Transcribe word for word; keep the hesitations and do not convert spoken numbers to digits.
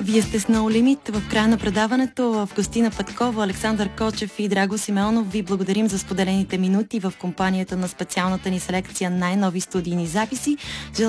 Вие сте с No Limit. В края на предаването в Гостина Петкова, Александър Кочев и Драго Симеонов ви благодарим за споделените минути в компанията на специалната ни селекция най-нови студийни записи.